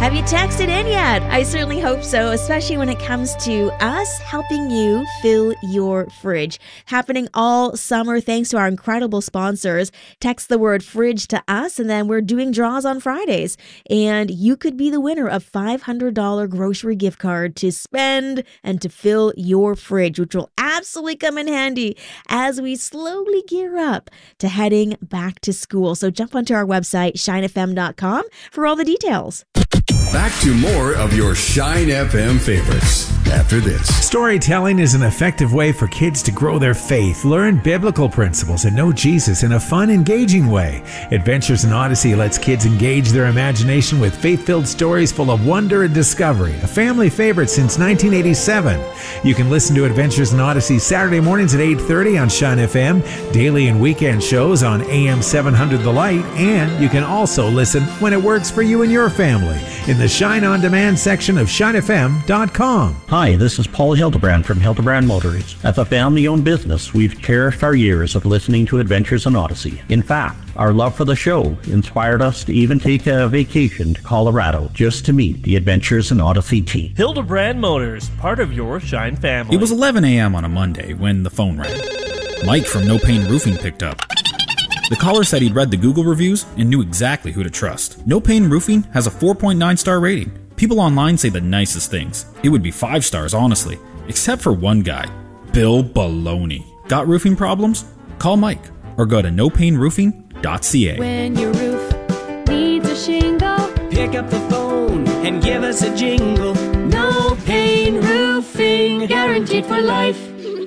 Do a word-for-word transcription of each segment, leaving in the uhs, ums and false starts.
Have you texted in yet? I certainly hope so, especially when it comes to us helping you fill your fridge. Happening all summer thanks to our incredible sponsors. Text the word fridge to us, and then we're doing draws on Fridays. And you could be the winner of five hundred dollars grocery gift card to spend and to fill your fridge, which will absolutely come in handy as we slowly gear up to heading back to school. So jump onto our website, shine f m dot com, for all the details. Back to more of your Shine F M favorites after this. Storytelling is an effective way for kids to grow their faith, learn biblical principles, and know Jesus in a fun, engaging way. Adventures in Odyssey lets kids engage their imagination with faith-filled stories full of wonder and discovery, a family favorite since nineteen eighty-seven. You can listen to Adventures in Odyssey Saturday mornings at eight thirty on Shine F M, daily and weekend shows on A M seven hundred The Light, and you can also listen when it works for you and your family in the Shine On Demand section of shine f m dot com. Hi, this is Paul Hildebrand from Hildebrand Motors. As a family-owned business, we've cherished our years of listening to Adventures in Odyssey. In fact, our love for the show inspired us to even take a vacation to Colorado just to meet the Adventures in Odyssey team. Hildebrand Motors, part of your Shine family. It was eleven a.m. on a Monday when the phone rang. Mike from No Pain Roofing picked up. The caller said he'd read the Google reviews and knew exactly who to trust. No Pain Roofing has a four point nine star rating. People online say the nicest things. It would be five stars, honestly. Except for one guy, Bill Baloney. Got roofing problems? Call Mike or go to no pain roofing dot c a. When your roof needs a shingle, pick up the phone and give us a jingle. No Pain Roofing, guaranteed for life.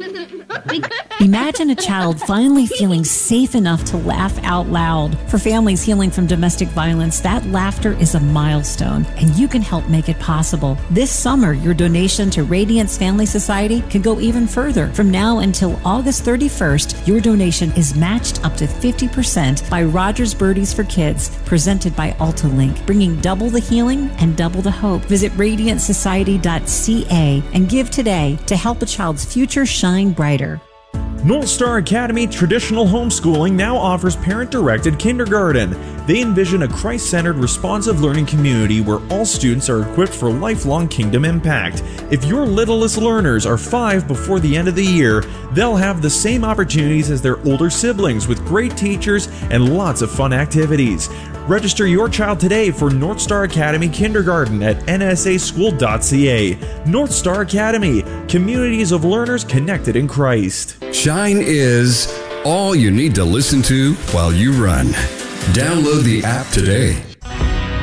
Imagine a child finally feeling safe enough to laugh out loud. For families healing from domestic violence, that laughter is a milestone, and you can help make it possible. This summer, your donation to Radiance Family Society can go even further. From now until August thirty-first, your donation is matched up to fifty percent by Rogers Birdies for Kids, presented by AltaLink, bringing double the healing and double the hope. Visit radiant society dot c a and give today to help a child's future shine brighter. North Star Academy Traditional Homeschooling now offers parent-directed kindergarten. They envision a Christ-centered, responsive learning community where all students are equipped for lifelong kingdom impact. If your littlest learners are five before the end of the year, they'll have the same opportunities as their older siblings with great teachers and lots of fun activities. Register your child today for North Star Academy Kindergarten at n s a school dot c a. North Star Academy, communities of learners connected in Christ. Shine is all you need to listen to while you run. Download the app today.